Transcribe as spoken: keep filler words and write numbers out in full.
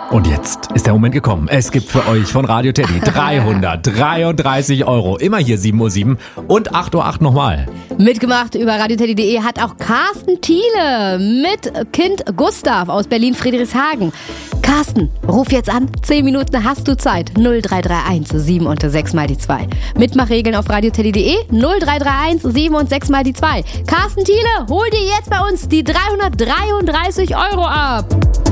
Und jetzt ist der Moment gekommen. Es gibt für euch von Radio Teddy dreihundertdreiunddreißig Euro. Immer hier sieben Uhr sieben und acht Uhr acht nochmal. Mitgemacht über radioteddy punkt de hat auch Carsten Thiele mit Kind Gustav aus Berlin-Friedrichshagen. Carsten, ruf jetzt an. Zehn Minuten hast du Zeit. null drei drei eins sieben und sechs mal die zwei. Mitmachregeln auf radioteddy punkt de. null drei drei eins sieben und sechs mal die zwei. Carsten Thiele, hol dir jetzt bei uns die dreihundertdreiunddreißig Euro ab.